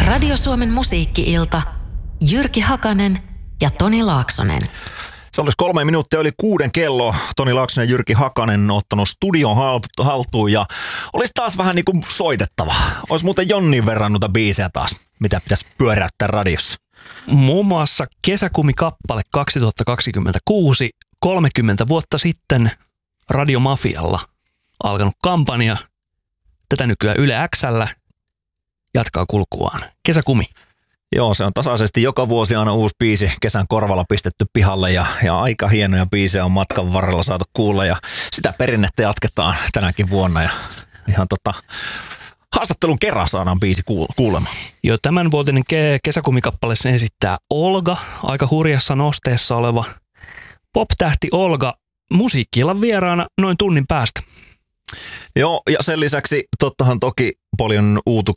Radio Suomen musiikki-ilta. Jyrki Hakanen ja Toni Laaksonen. Se olisi 3 minuuttia yli 6 kello. Toni Laaksonen ja Jyrki Hakanen on ottanut studion haltuun ja olisi taas vähän niin kuin soitettava. Olisi muuten jonnin verran noita biisejä taas, mitä pitäisi pyöräyttää radiossa. Muun muassa Kesäkumi-kappale 2026, 30 vuotta sitten Radiomafialla alkanut kampanja. Tätä nykyään Yle X:llä jatkaa kulkuaan. Kesäkumi. Joo, se on tasaisesti joka vuosi aina uusi biisi kesän korvalla pistetty pihalle ja aika hienoja biisejä on matkan varrella saatu kuulla ja sitä perinnettä jatketaan tänäkin vuonna ja ihan haastattelun kerran saadaan biisi kuulemaan. Joo, tämänvuotinen Kesäkumi-kappale sen esittää Olga, aika hurjassa nosteessa oleva pop-tähti Olga, musiikki-illan vieraana noin tunnin päästä. Joo, ja sen lisäksi tottahan toki paljon